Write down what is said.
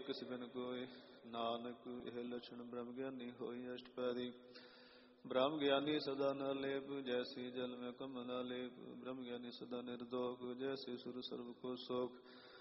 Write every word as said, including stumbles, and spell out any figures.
किस बिन कोय। नानक एह लक्षण ब्रह्म ज्ञानी होई अष्टपैरी। ब्रह्म ज्ञानी सदा नरलेप, जैसी जल में कमल लेप। ब्रह्म ज्ञानी सदा निर्दोष, जैसे सुर सर्व को शोक।